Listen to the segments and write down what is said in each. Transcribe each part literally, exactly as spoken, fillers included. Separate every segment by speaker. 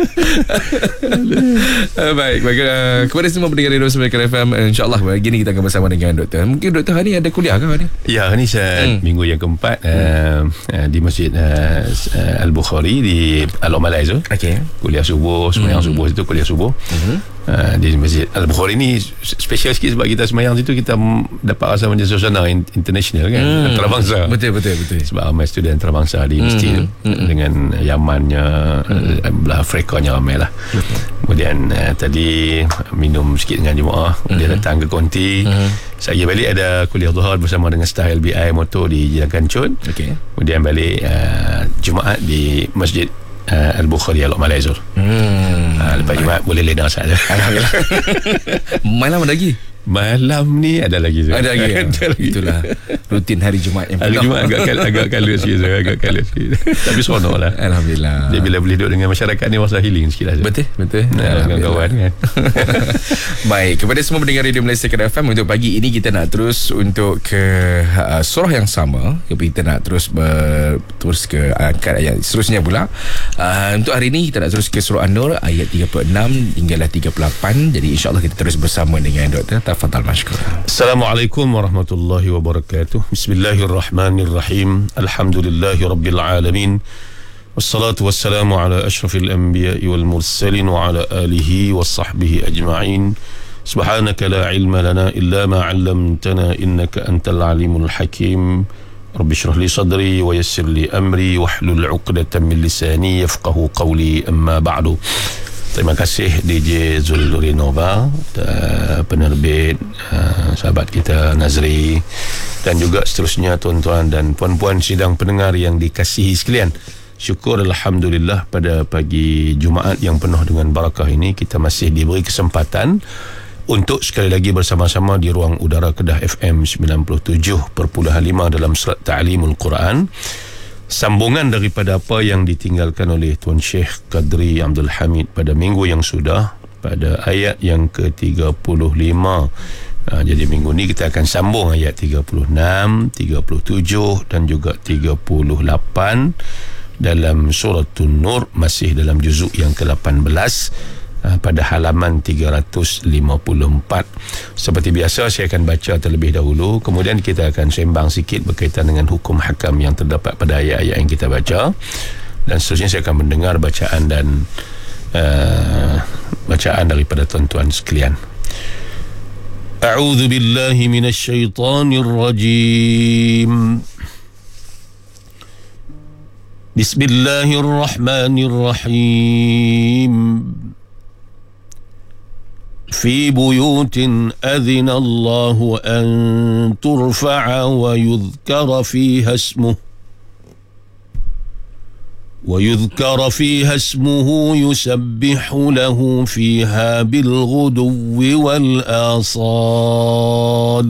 Speaker 1: uh, Baik, bagi, uh, kepada semua pendengar Radio Sembilan F M, InsyaAllah pagi ni kita akan bersama dengan doktor. Mungkin doktor hari ni ada kuliah ke hari ni?
Speaker 2: Ya, hari ni saya hmm. minggu yang keempat uh, uh, di Masjid uh, uh, Al-Bukhari di Al-Umalai tu.
Speaker 1: Okay.
Speaker 2: Kuliah subuh, sembahyang hmm. subuh situ, kuliah subuh. Hmm. Uh, di Masjid Al-Bukhari ni special sikit sebab kita sembahyang situ kita dapat rasa macam suasana international kan, hmm. antarabangsa.
Speaker 1: Betul betul betul.
Speaker 2: Sebab ramai student antarabangsa di masjid hmm. hmm. dengan Yamannya, hmm. belah Afrikanya ramai lah. Hmm. Kemudian uh, tadi minum sikit dengan jemaah, kemudian hmm. datang ke konti. Hmm. Saya balik ada kuliah Zuhur bersama dengan staf L B I motor di Jilang Kancut. Okay. Kemudian balik uh, Jumaat di Masjid Uh, Al-Bukhari Al-Umalai Zul. Hmm. Uh, lepas Jumaat boleh lena saja.
Speaker 1: Alhamdulillah. Malam ada lagi?
Speaker 2: Malam ni ada lagi tu.
Speaker 1: Ada lagi.
Speaker 2: Ada lagi.
Speaker 1: Itulah rutin hari Jumaat yang
Speaker 2: hari Jumaat agak kal- agak kalut sikit, agak kalut sikit. Tapi seronok lah.
Speaker 1: Alhamdulillah.
Speaker 2: Dia bila boleh duduk dengan masyarakat ni rasa healing sikit lah.
Speaker 1: Betul, betul.
Speaker 2: Nah, dengan kawan kan.
Speaker 1: Baik, kepada semua pendengar Radio Malaysia F M, untuk pagi ini kita nak terus untuk ke uh, surah yang sama. Kita nak terus ber, terus ke angkat ayat seterusnya pula. Uh, untuk hari ini kita nak terus ke surah An-Nur ayat tiga puluh enam hinggalah tiga puluh lapan. Jadi insya-Allah kita terus bersama dengan Doktor. Tafadhal mashkur.
Speaker 2: Assalamualaikum warahmatullahi wabarakatuh. Bismillahirrahmanirrahim. Alhamdulillahi rabbil alamin. Wassalatu wassalamu ala asyrafil anbiya'i wal mursalin wa ala alihi wa sahbihi ajma'in. Subhanaka la ilma lana illa ma 'allamtana innaka antal alimul hakim. Rabbi shrah li sadri wa yassir li amri wahlul 'uqdatam min lisani yafqahu qawli, amma ba'du. Terima kasih D J Zul Nurinova, uh, penerbit, uh, sahabat kita Nazri, dan juga seterusnya tuan-tuan dan puan-puan sidang pendengar yang dikasihi sekalian. Syukur Alhamdulillah pada pagi Jumaat yang penuh dengan barakah ini kita masih diberi kesempatan untuk sekali lagi bersama-sama di ruang udara Kedah F M sembilan puluh tujuh perpuluhan lima dalam Surat Ta'limul Quran. Sambungan daripada apa yang ditinggalkan oleh Tuan Syekh Qadri Abdul Hamid pada minggu yang sudah, pada ayat yang ke tiga puluh lima. Ha, jadi minggu ni kita akan sambung ayat tiga puluh enam, tiga puluh tujuh dan juga tiga puluh lapan dalam surah An-Nur, masih dalam juzuk yang ke lapan belas. Pada halaman tiga ratus lima puluh empat. Seperti biasa saya akan baca terlebih dahulu, kemudian kita akan sembang sikit berkaitan dengan hukum hakam yang terdapat pada ayat-ayat yang kita baca, dan seterusnya saya akan mendengar bacaan dan uh, bacaan daripada tuan-tuan sekalian. A'udzu billahi minasy syaithanir rajim. Bismillahirrahmanirrahim. في بيوت أذن الله أن ترفع ويذكر فيها اسمه ويذكر فيها اسمه يسبح له فيها بالغدو والآصال.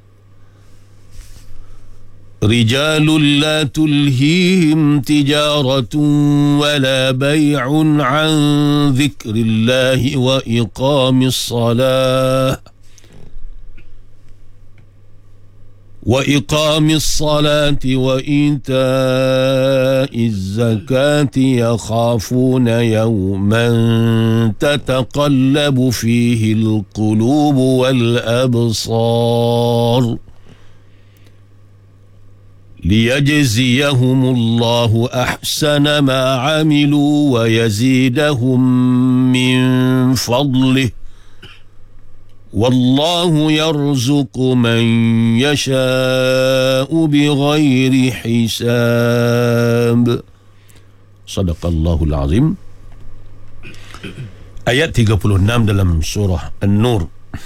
Speaker 2: رجال لا تلهيهم تجارة ولا بيع عن ذكر الله وإقام الصلاة وإقام الصلاة وإيتاء الزكاة يخافون يوما تتقلب فيه القلوب والأبصار. ليجزيهم الله أحسن ما عملوا ويزيدهم من فضله والله يرزق من يشاء بغير حساب. صدق الله العظيم. Ayat tiga puluh enam dalam surah An-Nur.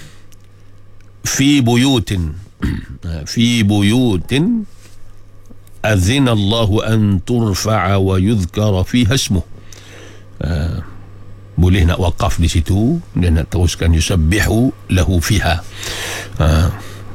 Speaker 2: Fi buyutin fi buyutin أذن الله أن ترفع ويذكر فيها اسمه. uh, boleh nak wakaf di situ dan nak teruskan yusabbihu lahu fiha, uh,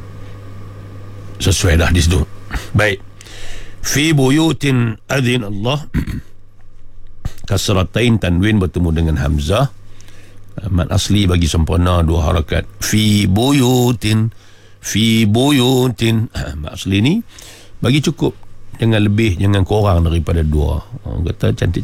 Speaker 2: sesuai dah di situ. Baik, fi buyutin adhin Allah, kasratain tanwin bertemu dengan hamzah, uh, mat asli bagi sempurna dua harakat. Fi buyutin, fi buyutin, uh, mat asli ni bagi cukup, jangan lebih, jangan kurang daripada dua. Orang kata cantik